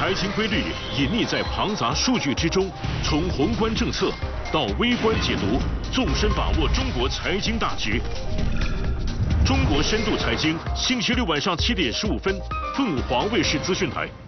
财经规律隐匿在庞杂数据之中，从宏观政策到微观解读，纵深把握中国财经大局。中国深度财经，星期六晚上7点15分，凤凰卫视资讯台。